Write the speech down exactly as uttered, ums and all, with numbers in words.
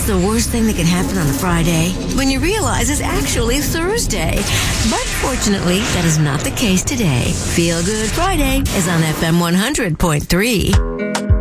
What's the worst thing that can happen on a Friday? When you realize it's actually Thursday. But fortunately, that is not the case today. Feel Good Friday is on F M one hundred point three.